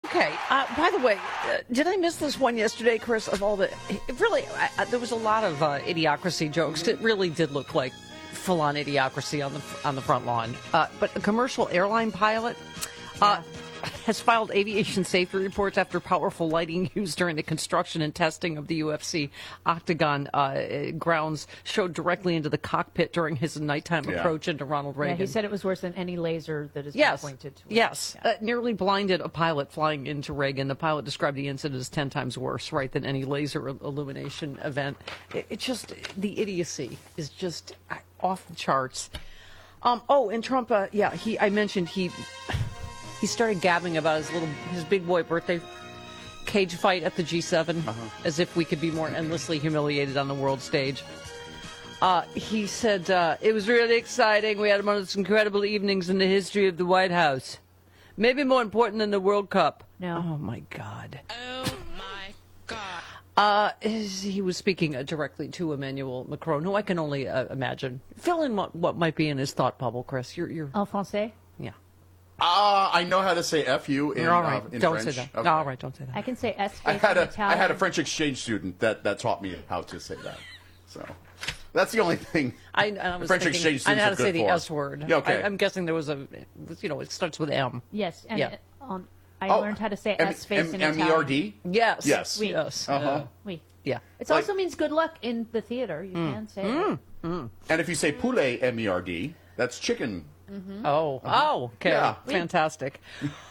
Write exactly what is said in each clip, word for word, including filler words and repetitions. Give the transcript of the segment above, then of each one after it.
Okay. Uh, by the way, uh, did I miss this one yesterday, Chris? Of all the, it really, I, there was a lot of uh, idiocracy jokes. It really did look like full-on idiocracy on the on the front lawn. Uh, but a commercial airline pilot uh, has filed aviation safety reports after powerful lighting used during the construction and testing of the U F C Octagon uh, grounds showed directly into the cockpit during his nighttime yeah. approach into Ronald Reagan. Yeah, he said it was worse than any laser that has yes. been pointed to. Yes, yeah. uh, nearly blinded a pilot flying into Reagan. The pilot described the incident as ten times worse, right, than any laser illumination event. It, it just, the idiocy is just off the charts. Um, oh, and Trump, uh, yeah, he. I mentioned he... He started gabbing about his little, his big boy birthday cage fight at the G seven, uh-huh. as if we could be more endlessly humiliated on the world stage. Uh, he said, uh, it was really exciting. We had one of those incredible evenings in the history of the White House. Maybe more important than the World Cup. No. Oh, my God. Oh, my God. Uh, he was speaking uh, directly to Emmanuel Macron, who I can only uh, imagine. Fill in what, what might be in his thought bubble, Chris. You're, you're... En français? Yeah. Uh, I know how to say F you in, You're all right. uh, in don't French. say that. Okay. All right, don't say that. I can say S I had in a Italian. I had a French exchange student that, that taught me how to say that. So that's the only thing. I, I was French thinking, exchange I know students how are to say good the for. S word. Yeah, okay. I, I'm guessing there was a, you know, it starts with M. Yes, and Yeah. it, um, I Oh, learned how to say M- S face in M- Italian. M E R D? Yes. Yes. Oui. Yes. Uh-huh. Uh, Oui. yeah. It Like- also means good luck in the theater. You can say it. And if you say poulet, M E R D, that's chicken. Mm-hmm. Oh. Oh. Okay. Yeah. Fantastic.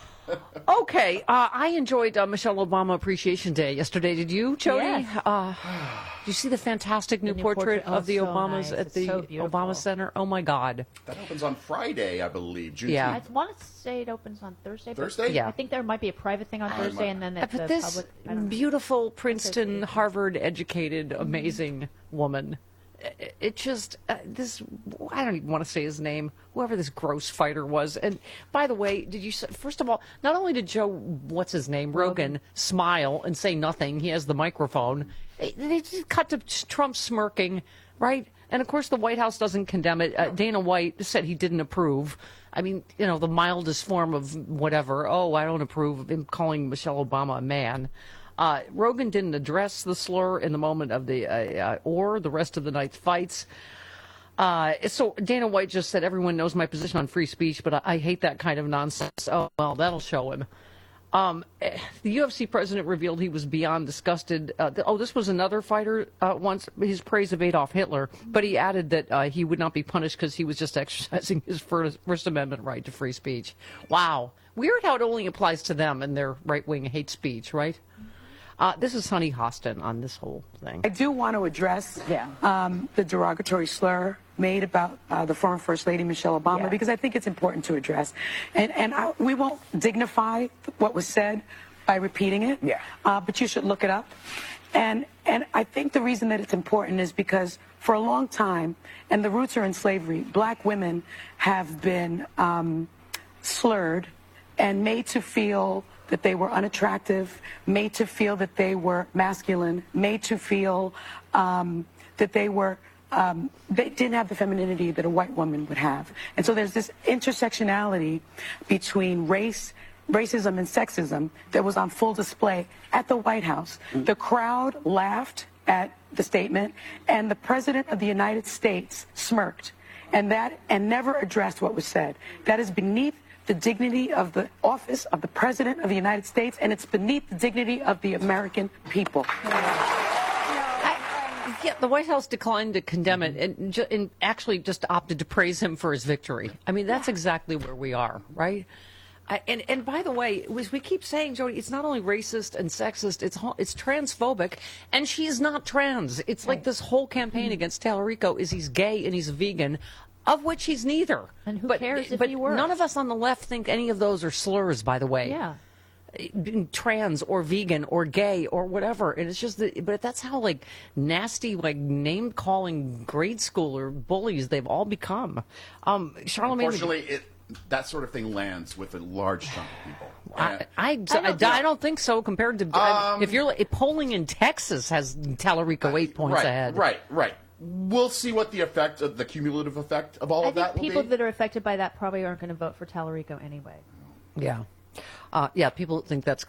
Okay. Uh, I enjoyed uh, Michelle Obama Appreciation Day yesterday. Did you, Jody? Yes. Uh, did you see the fantastic new, new portrait, portrait? of Oh, the so Obamas nice. at It's the so beautiful. Obama Center? Oh my God. That opens on Friday, I believe. Juneteenth. Yeah. I want to say it opens on Thursday. but Thursday? Yeah. I think there might be a private thing on I Thursday, might- and then Uh, at But the this public. I don't know. beautiful Princeton, Thursday. Harvard-educated, amazing woman. It, it just, uh, this, I don't even want to say his name, whoever this gross fighter was. And by the way, did you, first of all, not only did Joe, what's his name, Rogan, smile and say nothing, he has the microphone, they, they just cut to Trump smirking, right? And of course the White House doesn't condemn it. Uh, Dana White said he didn't approve. I mean, you know, the mildest form of whatever. Oh, I don't approve of him calling Michelle Obama a man. Uh, Rogan didn't address the slur in the moment of the, uh, uh, or the rest of the night's fights. Uh, so Dana White just said, everyone knows my position on free speech, but I, I hate that kind of nonsense. Oh, well, that'll show him. Um, the U F C president revealed he was beyond disgusted. Uh, th- oh, this was another fighter uh, once, his praise of Adolf Hitler, but he added that uh, he would not be punished because he was just exercising his First, First Amendment right to free speech. Wow. Weird how it only applies to them and their right-wing hate speech, right? Uh, this is Sonny Hostin on this whole thing. I do want to address yeah. um, the derogatory slur made about uh, the former First Lady Michelle Obama, yeah. because I think it's important to address. And, and I, we won't dignify what was said by repeating it, yeah. uh, but you should look it up. And, and I think the reason that it's important is because for a long time, and the roots are in slavery, black women have been um, slurred and made to feel that they were unattractive, made to feel that they were masculine, made to feel um, that they were, um, they didn't have the femininity that a white woman would have. And so there's this intersectionality between race, racism and sexism that was on full display at the White House. The crowd laughed at the statement, and the President of the United States smirked, and that and never addressed what was said. That is beneath the dignity of the office of the President of the United States, and it's beneath the dignity of the American people. I, yeah, the White House declined to condemn it and, ju- and actually just opted to praise him for his victory. I mean, that's exactly where we are, right? I, and, and by the way, as we keep saying, Jody, it's not only racist and sexist, it's it's transphobic, and she's not trans. It's like this whole campaign against Tallarico is he's gay and he's vegan, of which he's neither. And who but, cares if but he were? none of us on the left think any of those are slurs, by the way. Yeah. Being trans or vegan or gay or whatever. And it's just that, but that's how like nasty, like name calling grade schooler bullies they've all become. Um, Charlamagne. Unfortunately, it, that sort of thing lands with a large chunk of people. I, I, I, don't, I, I don't think so compared to Um, if you're like, polling in Texas has Tallarico eight points right, ahead. Right, right. We'll see what the effect, of the cumulative effect of all I of that think will people be. that are affected by that probably aren't going to vote for Tallarico anyway. Yeah. Uh, yeah, people think that's